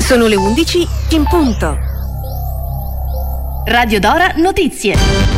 Sono le 11 in punto. Radio Dora Notizie.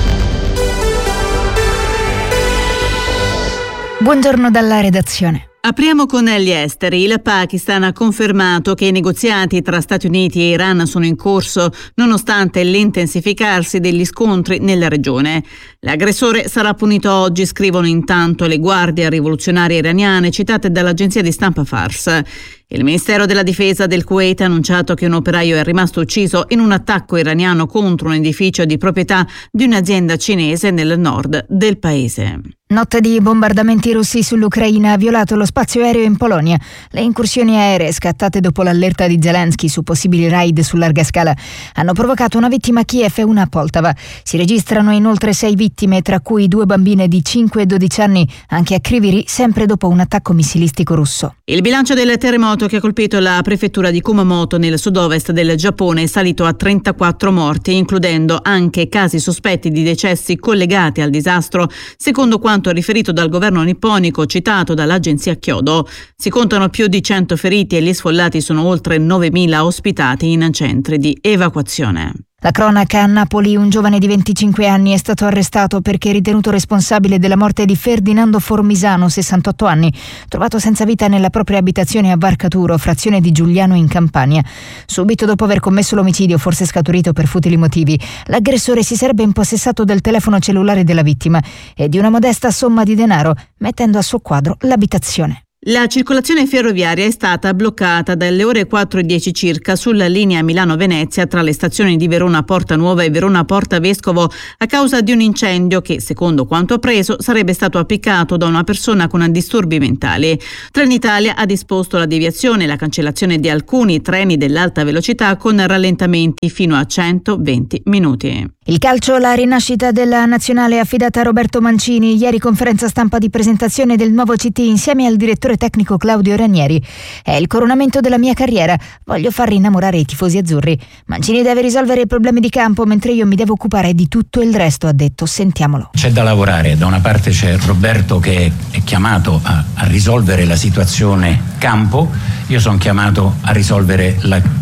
Buongiorno dalla redazione. Apriamo con gli esteri. Il Pakistan ha confermato che i negoziati tra Stati Uniti e Iran sono in corso, nonostante l'intensificarsi degli scontri nella regione. L'aggressore sarà punito oggi, scrivono intanto le guardie rivoluzionarie iraniane citate dall'agenzia di stampa Fars. Il Ministero della Difesa del Kuwait ha annunciato che un operaio è rimasto ucciso in un attacco iraniano contro un edificio di proprietà di un'azienda cinese nel nord del paese. Notte di bombardamenti russi sull'Ucraina ha violato lo spazio aereo in Polonia. Le incursioni aeree, scattate dopo l'allerta di Zelensky su possibili raid su larga scala, hanno provocato una vittima a Kiev e una a Poltava. Si registrano inoltre 6 vittime, tra cui 2 bambine di 5 e 12 anni, anche a Kryvyi, sempre dopo un attacco missilistico russo. Il bilancio del terremoto che ha colpito la prefettura di Kumamoto nel sud-ovest del Giappone è salito a 34 morti, includendo anche casi sospetti di decessi collegati al disastro, secondo quanto riferito dal governo nipponico citato dall'agenzia Kyodo. Si contano più di 100 feriti e gli sfollati sono oltre 9.000 ospitati in centri di evacuazione. La cronaca: a Napoli un giovane di 25 anni è stato arrestato perché ritenuto responsabile della morte di Ferdinando Formisano, 68 anni, trovato senza vita nella propria abitazione a Varcaturo, frazione di Giuliano in Campania. Subito dopo aver commesso l'omicidio, forse scaturito per futili motivi, l'aggressore si sarebbe impossessato del telefono cellulare della vittima e di una modesta somma di denaro, mettendo a suo quadro l'abitazione. La circolazione ferroviaria è stata bloccata dalle ore 4:10 circa sulla linea Milano-Venezia tra le stazioni di Verona Porta Nuova e Verona Porta Vescovo a causa di un incendio che, secondo quanto appreso, sarebbe stato appiccato da una persona con disturbi mentali. Trenitalia ha disposto la deviazione e la cancellazione di alcuni treni dell'alta velocità con rallentamenti fino a 120 minuti. Il calcio, la rinascita della nazionale affidata a Roberto Mancini. Ieri conferenza stampa di presentazione del nuovo CT insieme al direttore tecnico Claudio Ranieri. È il coronamento della mia carriera. Voglio far rinnamorare i tifosi azzurri. Mancini deve risolvere i problemi di campo, mentre io mi devo occupare di tutto il resto, ha detto. Sentiamolo. C'è da lavorare. Da una parte c'è Roberto che è chiamato a risolvere la situazione campo. Io sono chiamato a risolvere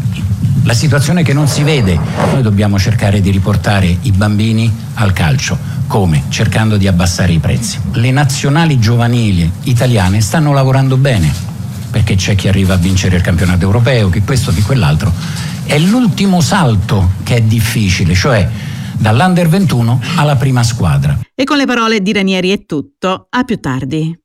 la situazione che non si vede. Noi dobbiamo cercare di riportare i bambini al calcio. Come? Cercando di abbassare i prezzi. Le nazionali giovanili italiane stanno lavorando bene, perché c'è chi arriva a vincere il campionato europeo, che questo, di quell'altro. È l'ultimo salto che è difficile, cioè dall'Under 21 alla prima squadra. E con le parole di Ranieri è tutto. A più tardi.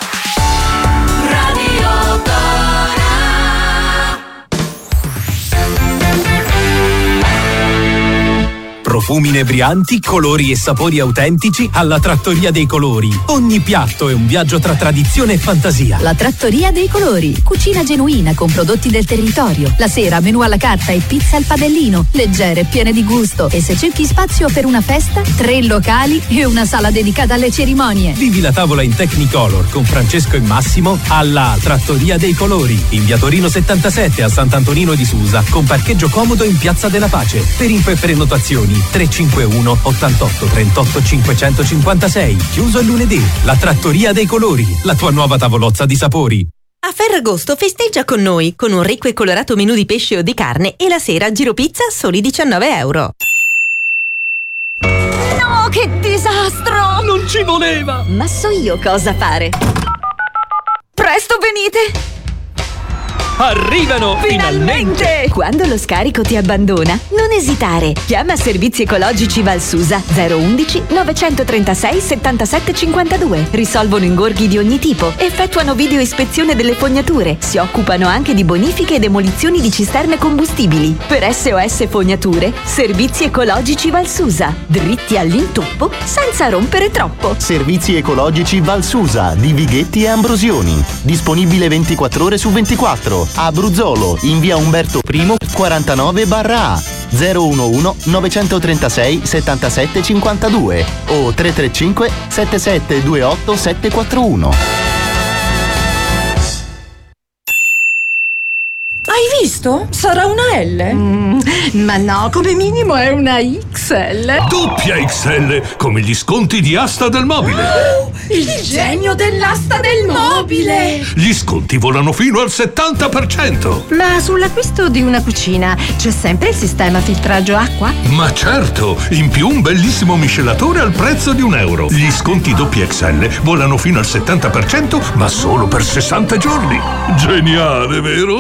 Profumi inebrianti, colori e sapori autentici alla Trattoria dei Colori. Ogni piatto è un viaggio tra tradizione e fantasia. La Trattoria dei Colori. Cucina genuina con prodotti del territorio. La sera menù alla carta e pizza al padellino. Leggere, piene di gusto. E se cerchi spazio per una festa, 3 locali e una sala dedicata alle cerimonie. Vivi la tavola in Technicolor con Francesco e Massimo alla Trattoria dei Colori. In via Torino 77 a Sant'Antonino di Susa, con parcheggio comodo in Piazza della Pace. Per info e prenotazioni 351 88 38 556. Chiuso il lunedì. La Trattoria dei Colori, la tua nuova tavolozza di sapori. A Ferragosto festeggia con noi con un ricco e colorato menù di pesce o di carne e la sera giro pizza a soli €19. No, che disastro! Non ci voleva! Ma so io cosa fare. Presto venite! Arrivano! Finalmente! Quando lo scarico ti abbandona, non esitare. Chiama Servizi Ecologici Valsusa 011 936 77 52. Risolvono ingorghi di ogni tipo, effettuano video ispezione delle fognature, si occupano anche di bonifiche e demolizioni di cisterne combustibili. Per SOS Fognature, Servizi Ecologici Valsusa. Dritti all'intoppo senza rompere troppo. Servizi Ecologici Valsusa di Vighetti e Ambrosioni. Disponibile 24 ore su 24. A Bruzzolo, in via Umberto I 49/A, 011 936 77 52 o 335 7728 741. Hai visto? Sarà una L. Ma no, come minimo è una XL. Doppia XL, come gli sconti di Asta del Mobile. Il genio dell'asta del mobile. Gli sconti volano fino al 70%. Ma sull'acquisto di una cucina c'è sempre il sistema filtraggio acqua? Ma certo, in più un bellissimo miscelatore al prezzo di €1. Gli sconti doppia XL volano fino al 70%, ma solo per 60 giorni. Geniale, vero?